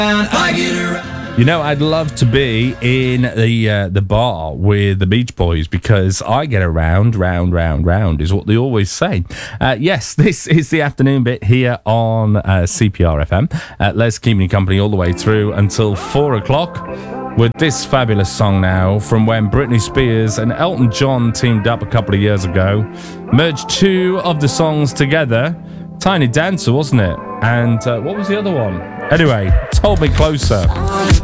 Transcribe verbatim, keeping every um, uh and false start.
I get around. You know, I'd love to be in the uh, the bar with the Beach Boys because I get around, round, round, round is what they always say. Uh, yes, this is the afternoon bit here on uh, C P R F M. Uh, Les keeping you company all the way through until four o'clock with this fabulous song now from when Britney Spears and Elton John teamed up a couple of years ago, merged two of the songs together. Tiny Dancer, wasn't it? And uh, what was the other one? Anyway, Hold Me Closer.